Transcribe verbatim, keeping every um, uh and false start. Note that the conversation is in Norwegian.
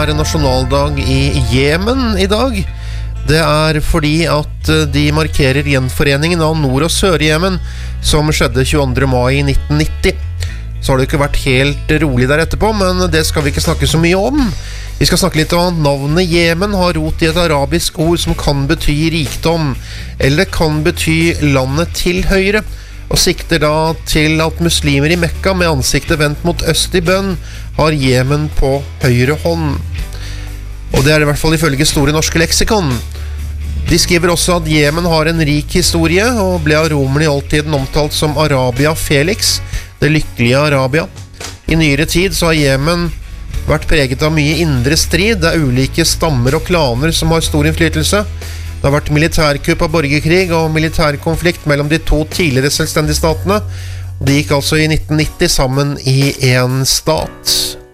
er nasjonaldag i Jemen i dag. Det er fordi at de markerer gjenforeningen av Nord- og Sør-Jemen, som skjedde tjueandre mai nitten nitti. Så har det ikke vært helt rolig der etterpå, men det skal vi ikke snakke så mye om. Vi skal snakke litt om at navnet Jemen har rot i et arabisk ord som kan bety rikdom, eller kan bety landet til høyre, og sikter da til at muslimer i Mekka med ansiktet vendt mot øst i bønn har Jemen på høyre hånd. Og det er i hvert fall ifølge Store norske leksikon. De skriver også at Jemen har en rik historie, og ble av romerne i oldtiden omtalt som Arabia Felix, det lykkelige Arabia. I nyere tid så har Jemen vært preget av mye indre strid. Det er ulike stammer og klaner som har stor innflytelse. Det har vært militærkupp av borgerkrig og militærkonflikt mellom de to tidligere selvstendige statene. De gikk altså i nitten nitti sammen i en stat.